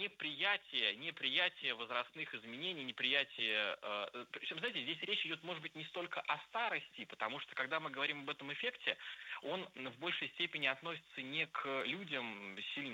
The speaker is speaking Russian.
неприятие возрастных изменений, неприятие... Причем, знаете, здесь речь идет, может быть, не столько о старости, потому что, когда мы говорим об этом эффекте, он в большей степени относится не к людям сильно